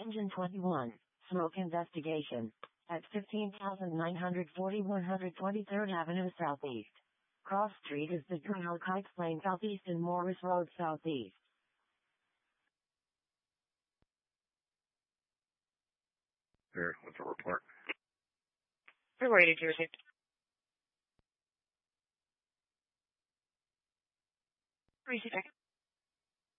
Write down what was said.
Engine 21. Smoke investigation. At 15,940 123rd Avenue Southeast. Cross Street is the Colonel Kite Lane Southeast and Morris Road Southeast. Here, what's the report? Related to your safety. Receive